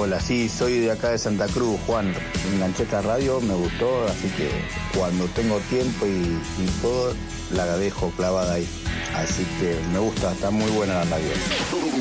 Hola, sí, soy de acá de Santa Cruz, Juan. Me enganché esta radio, me gustó, así que cuando tengo tiempo y todo, la dejo clavada ahí. Así que me gusta, está muy buena la radio.